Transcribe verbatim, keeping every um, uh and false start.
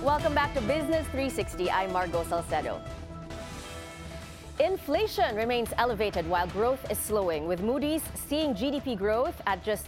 Welcome back to Business three sixty. I'm Margo Salcedo. Inflation remains elevated while growth is slowing, with Moody's seeing G D P growth at just